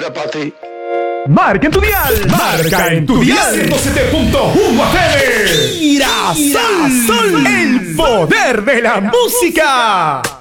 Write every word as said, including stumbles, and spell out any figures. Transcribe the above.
música para ti. Marca en tu dial. Marca en tu dial. ciento siete punto uno F M. Mira, Sol, Sol, el poder de la música.